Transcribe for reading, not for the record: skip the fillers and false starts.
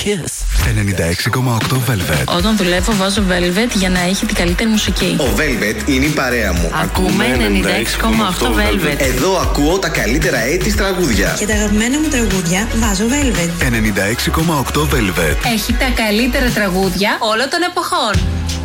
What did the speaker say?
Kiss. 96,8 Velvet. Όταν δουλεύω βάζω Velvet για να έχει την καλύτερη μουσική. Ο Velvet είναι η παρέα μου. Ακούμε 96,8 Velvet. Εδώ ακούω τα καλύτερα έτη τραγούδια. Και τα αγαπημένα μου τραγούδια βάζω Velvet. 96,8 Velvet. Έχει τα καλύτερα τραγούδια όλων των εποχών.